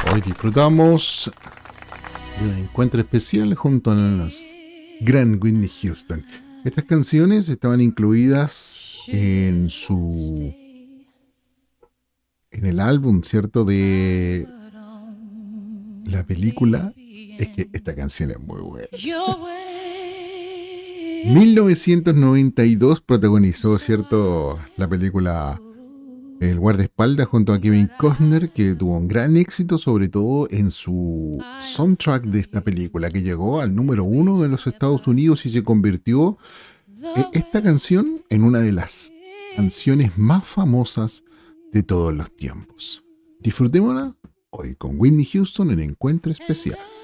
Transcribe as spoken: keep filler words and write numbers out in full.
Hoy disfrutamos de un encuentro especial junto a las gran Whitney Houston. Estas canciones estaban incluidas en su en el álbum, ¿cierto? De la película. Es que esta canción es muy buena. mil novecientos noventa y dos protagonizó, ¿cierto? La película El guardaespaldas junto a Kevin Costner, que tuvo un gran éxito, sobre todo en su soundtrack de esta película, que llegó al número uno de los Estados Unidos y se convirtió eh, esta canción en una de las canciones más famosas de todos los tiempos. Disfrutémosla hoy con Whitney Houston en Encuentro Especial.